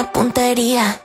la puntería.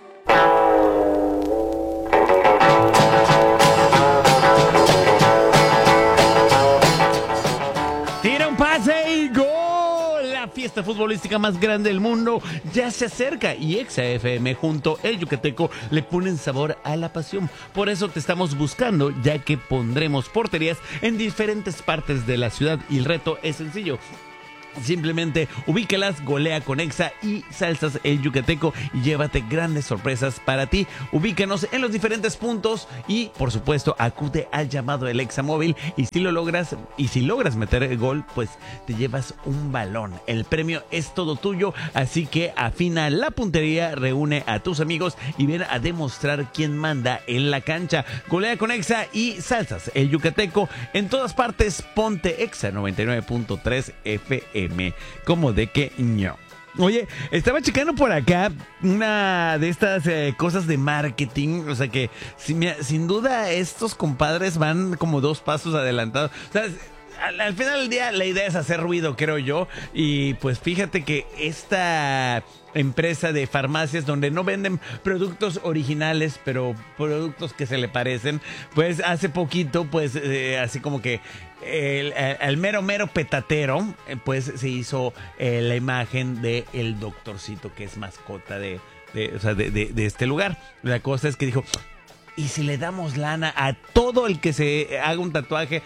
Tira un pase y gol. La fiesta futbolística más grande del mundo ya se acerca y Exa FM junto El Yucateco le ponen sabor a la pasión. Por eso te estamos buscando, ya que pondremos porterías en diferentes partes de la ciudad y el reto es sencillo. Simplemente ubícalas, golea con Exa y Salsas El Yucateco y llévate grandes sorpresas para ti. Ubícanos en los diferentes puntos y, por supuesto, acude al llamado del Exa móvil y si logras meter el gol, pues te llevas un balón. El premio es todo tuyo, así que afina la puntería, reúne a tus amigos y ven a demostrar quién manda en la cancha. Golea con Exa y Salsas El Yucateco. En todas partes, ponte Exa 99.3 FM. Como de que no. Oye, estaba checando por acá una de estas cosas de marketing. O sea que sin duda estos compadres van como 2 pasos adelantados. O sea, al final del día la idea es hacer ruido, creo yo. Y pues fíjate que esta empresa de farmacias donde no venden productos originales, pero productos que se le parecen, pues hace poquito, pues así como que el mero petatero, pues se hizo la imagen de el doctorcito que es mascota de este lugar. La cosa es que dijo, ¿y si le damos lana a todo el que se haga un tatuaje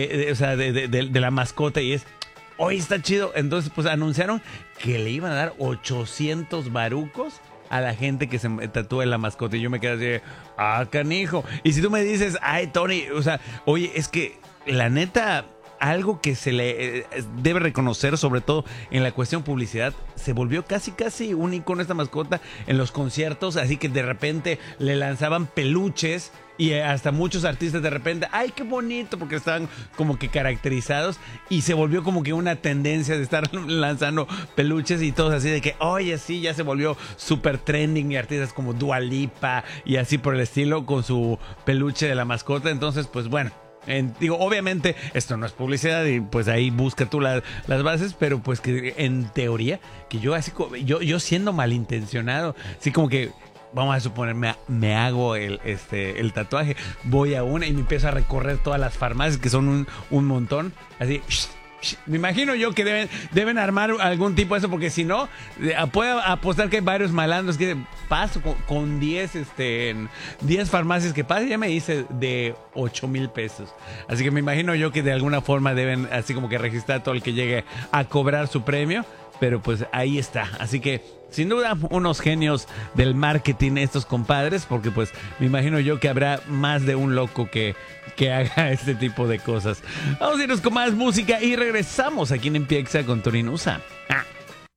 de la mascota? Y es, hoy está chido. Entonces pues anunciaron que le iban a dar 800 barucos a la gente que se tatúe la mascota. Y yo me quedé así, canijo. Y si tú me dices, ay, Tony, o sea, oye, es que la neta, algo que se le debe reconocer, sobre todo en la cuestión publicidad, se volvió casi un icono esta mascota en los conciertos, así que de repente le lanzaban peluches y hasta muchos artistas de repente, ¡ay, qué bonito! Porque estaban como que caracterizados y se volvió como que una tendencia de estar lanzando peluches y todos así de que, oye, sí, ya se volvió súper trending y artistas como Dua Lipa y así por el estilo con su peluche de la mascota. Entonces, pues bueno. Obviamente esto no es publicidad y pues ahí busca tú las bases, pero pues que en teoría, que yo así, yo siendo malintencionado, así como que vamos a suponer, me hago el tatuaje, voy a una y me empiezo a recorrer todas las farmacias que son un montón, así. Me imagino yo que deben armar algún tipo de eso, porque si no, puedo apostar que hay varios malandros que paso con 10 10 farmacias que paso, ya me hice de 8,000 pesos. Así que me imagino yo que de alguna forma deben así como que registrar todo el que llegue a cobrar su premio. Pero pues ahí está. Así que sin duda unos genios del marketing estos compadres, porque pues me imagino yo que habrá más de un loco que haga este tipo de cosas. Vamos a irnos con más música y regresamos aquí en Empieza con Tony Nusa.